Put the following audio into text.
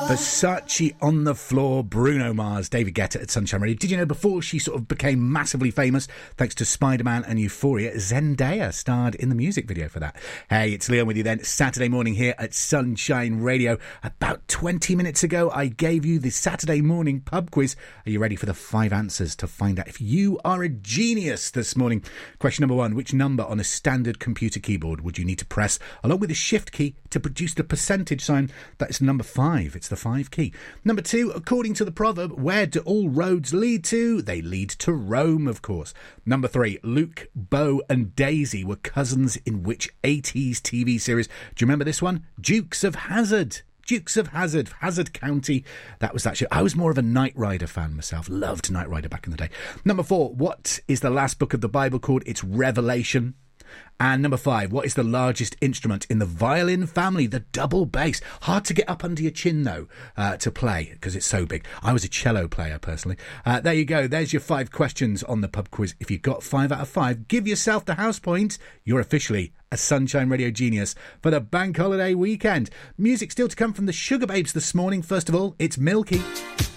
Versace on the Floor, Bruno Mars, David Guetta at Sunshine Radio. Did you know before she sort of became massively famous, thanks to Spider-Man and Euphoria, Zendaya starred in the music video for that. Hey, it's Leon with you then, Saturday morning here at Sunshine Radio. About 20 minutes ago, I gave you the Saturday morning pub quiz. Are you ready for the 5 answers to find out if you are a genius this morning? Question number 1, which number on a standard computer keyboard would you need to press along with the shift key to produce the percentage sign? That is number 5. It's the 5 key. Number 2, according to the proverb, where do all roads lead to? They lead to Rome, of course. Number 3, Luke, Bo and Daisy were cousins in which 80s TV series? Do you remember this one? Dukes of Hazzard. Dukes of Hazzard, Hazzard County. That was that show. I was more of a Knight Rider fan myself. Loved Knight Rider back in the day. Number 4, what is the last book of the Bible called? It's Revelation. And number 5, what is the largest instrument in the violin family? The double bass. Hard to get up under your chin, though, to play, because it's so big. I was a cello player, personally. There you go. There's your 5 questions on the pub quiz. If you got 5 out of 5, give yourself the house point. You're officially a Sunshine Radio genius for the bank holiday weekend. Music still to come from the Sugar Babes this morning. First of all, it's Milky.